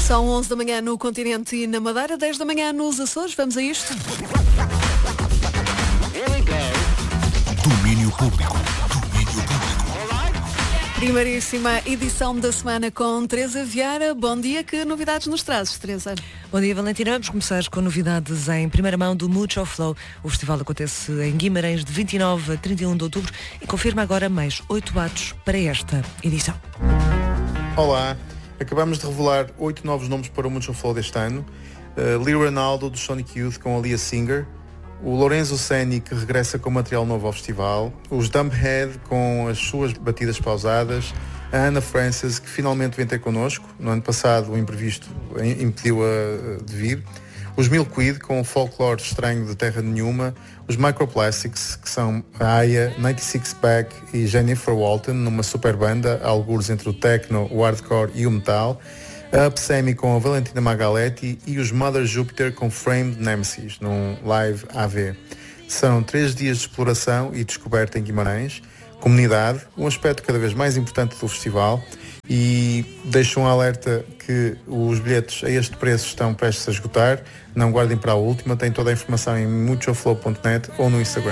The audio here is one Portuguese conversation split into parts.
São 11 da manhã no continente e na Madeira, 10 da manhã nos Açores. Vamos a isto? Domínio público. Primeiríssima edição da semana com Teresa Vieira. Bom dia, que novidades nos trazes, Teresa? Bom dia, Valentina. Vamos começar com novidades em primeira mão do Mucho Flow. O festival acontece em Guimarães de 29 a 31 de outubro e confirma agora mais 8 atos para esta edição. Olá, acabamos de revelar 8 novos nomes para o Mucho Flow deste ano. Lee Ronaldo, do Sonic Youth, com a Lia Singer. O Lorenzo Senni, que regressa com material novo ao festival. Os Dumbhead, com as suas batidas pausadas. A Ana Francis, que finalmente vem ter connosco. No ano passado o imprevisto impediu-a de vir. Os Milkweed, com o folclore estranho de terra nenhuma. Os Microplastics, que são a Aya, 96 Pack e Jennifer Walton, numa super banda, algures entre o techno, o hardcore e o metal. A Upsemi com a Valentina Magaletti e os Mother Jupiter com Framed Nemesis, num live AV. São 3 dias de exploração e descoberta em Guimarães, comunidade, um aspecto cada vez mais importante do festival, e deixo um alerta que os bilhetes a este preço estão prestes a esgotar. Não guardem para a última, tem toda a informação em muchoflow.net ou no Instagram.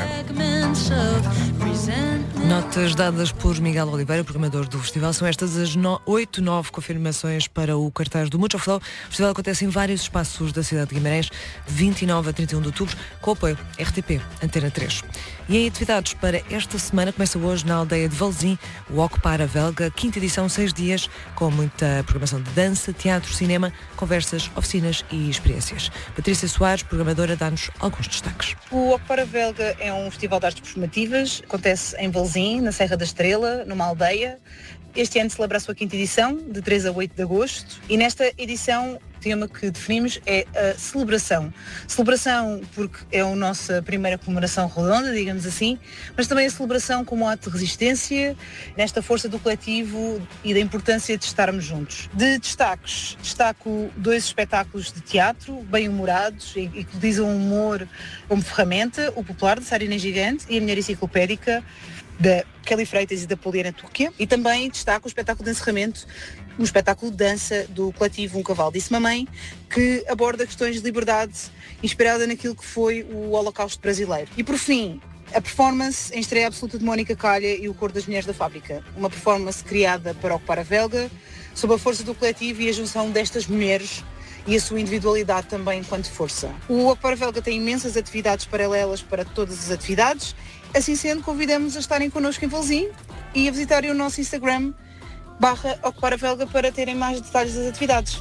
Notas dadas por Miguel Oliveira, programador do festival, são estas as 8, 9 confirmações para o cartaz do Mucho Flow. O festival acontece em vários espaços da cidade de Guimarães, de 29 a 31 de outubro, com apoio RTP, Antena 3. E em atividades para esta semana, começa hoje na aldeia de Valzim, o Ocupar a Velga, 5ª edição, 6 dias, com muita programação de dança, teatro, cinema, conversas, oficinas e experiências. Patrícia Soares, programadora, dá-nos alguns destaques. O Ocupar a Velga é um festival de artes performativas, acontece em Valzim, na Serra da Estrela, numa aldeia. Este ano celebra a sua 5ª edição, de 3 a 8 de agosto, e nesta edição o tema que definimos é a celebração. Celebração porque é a nossa primeira comemoração redonda, digamos assim, mas também a celebração como ato de resistência, nesta força do coletivo e da importância de estarmos juntos. De destaques, destaco 2 espetáculos de teatro, bem-humorados e que utilizam o humor como ferramenta, o Popular, de Sarina Gigante, e a Mulher Enciclopédica, da Kelly Freitas e da Poliana Turquia, e também destaco o espetáculo de encerramento, um espetáculo de dança do coletivo Um Cavalo Disse Mamãe, que aborda questões de liberdade inspirada naquilo que foi o Holocausto brasileiro. E por fim, a performance em estreia absoluta de Mónica Calha e o Coro das Mulheres da Fábrica, uma performance criada para Ocupar a Velga, sob a força do coletivo e a junção destas mulheres e a sua individualidade também enquanto força. O Ocupar a Velga tem imensas atividades paralelas para todas as atividades. Assim sendo, convidamos a estarem connosco em Valzim e a visitarem o nosso Instagram /Ocupar a Velga para terem mais detalhes das atividades.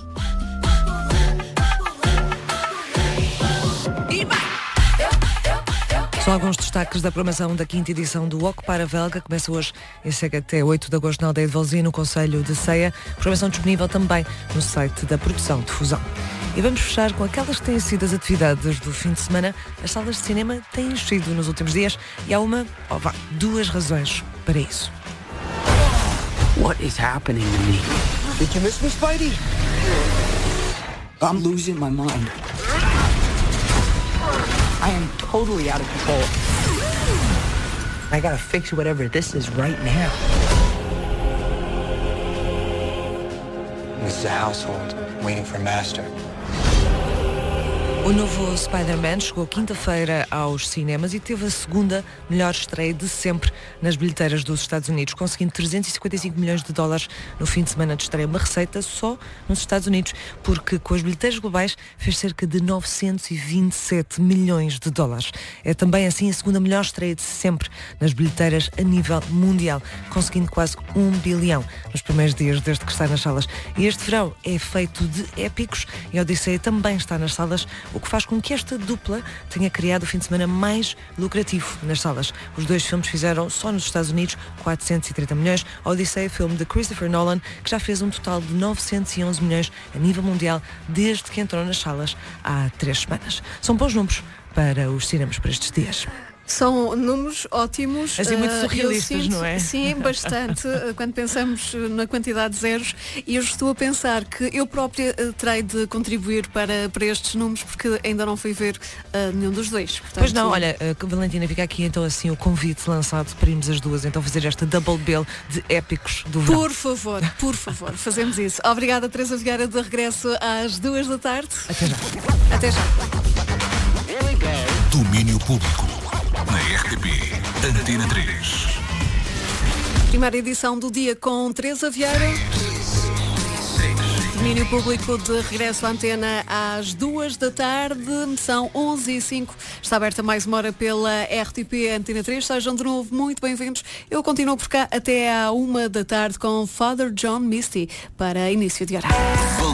São alguns destaques da programação da 5ª edição do Ocupar a Velga. Começa hoje e segue até 8 de agosto na aldeia de Valzim, no concelho de Ceia. Programação disponível também no site da produção de Fusão. E vamos fechar com aquelas que têm sido as atividades do fim de semana. As salas de cinema têm enchido nos últimos dias e há 2 razões para isso. What is happening to me? Did you miss me, Spidey? I'm losing my mind. I am totally out of control. I gotta fix whatever this is right now. This is a household waiting for master. O novo Spider-Man chegou quinta-feira aos cinemas e teve a 2ª melhor estreia de sempre nas bilheteiras dos Estados Unidos, conseguindo 355 milhões de dólares no fim de semana de estreia, uma receita só nos Estados Unidos, porque com as bilheteiras globais fez cerca de 927 milhões de dólares. É também assim a 2ª melhor estreia de sempre nas bilheteiras a nível mundial, conseguindo quase 1 bilhão nos primeiros dias desde que está nas salas. E este verão é feito de épicos e a Odisseia também está nas salas, o que faz com que esta dupla tenha criado o fim de semana mais lucrativo nas salas. Os 2 filmes fizeram só nos Estados Unidos 430 milhões. A Odisseia, filme de Christopher Nolan, que já fez um total de 911 milhões a nível mundial desde que entrou nas salas há 3 semanas. São bons números para os cinemas para estes dias. São números ótimos. Assim, muito eu surrealistas, sinto, não é? Sim, bastante, quando pensamos na quantidade de zeros. E eu estou a pensar que eu própria terei de contribuir para estes números, porque ainda não fui ver nenhum dos dois. Portanto, Pois não, olha, Valentina, fica aqui então assim o convite lançado para irmos as duas, então fazer esta double bill de épicos do verão. Por favor, fazemos isso. Obrigada, Teresa Vieira, de regresso às 2 da tarde. Até já. Até já. Domínio Público. Na RTP Antena 3. Primeira edição do dia com Teresa Vieira. Domínio Público de regresso à antena às 2 da tarde. São 11h05. Está aberta mais uma hora pela RTP Antena 3. Sejam de novo muito bem-vindos. Eu continuo por cá até à 1 da tarde com Father John Misty para início de horário.